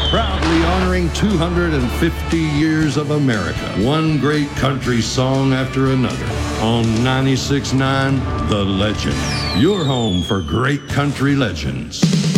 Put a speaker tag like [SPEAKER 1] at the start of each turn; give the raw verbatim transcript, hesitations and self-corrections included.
[SPEAKER 1] Proudly honoring two hundred fifty years of America. One great country song after another. On ninety-six point nine, The Legend. Your home for great country legends.